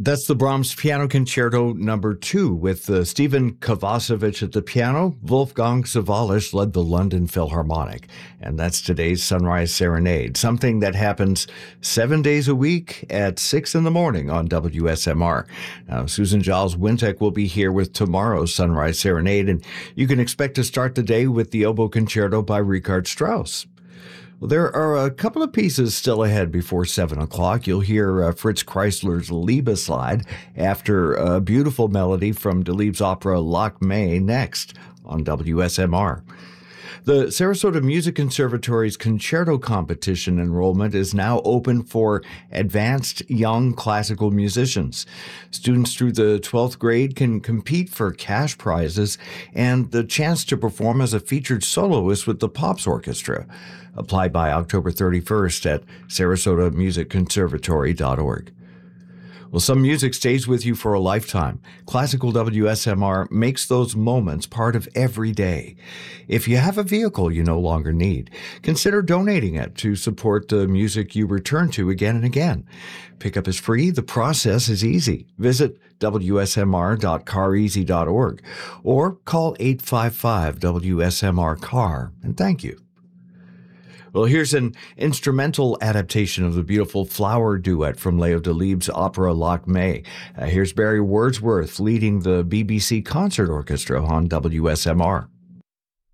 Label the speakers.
Speaker 1: That's the Brahms Piano Concerto Number 2 with Stephen Kovacevic at the piano. Wolfgang Sawallisch led the London Philharmonic. And that's today's Sunrise Serenade, something that happens 7 days a week at 6 in the morning on WSMR. Now, Susan Giles Wintek will be here with tomorrow's Sunrise Serenade, and you can expect to start the day with the Oboe Concerto by Richard Strauss. Well, there are a couple of pieces still ahead before 7 o'clock. You'll hear Fritz Kreisler's Liebeslied after a beautiful melody from Delibes' opera Lakmé next on WSMR. The Sarasota Music Conservatory's concerto competition enrollment is now open for advanced young classical musicians. Students through the 12th grade can compete for cash prizes and the chance to perform as a featured soloist with the Pops Orchestra. Apply by October 31st at sarasotamusicconservatory.org. Well, some music stays with you for a lifetime. Classical WSMR makes those moments part of every day. If you have a vehicle you no longer need, consider donating it to support the music you return to again and again. Pickup is free. The process is easy. Visit wsmr.careasy.org or call 855-WSMR-CAR, and thank you. Well, here's an instrumental adaptation of the beautiful flower duet from Leo Delibes' opera Lakmé. Here's Barry Wordsworth leading the BBC Concert Orchestra on WSMR.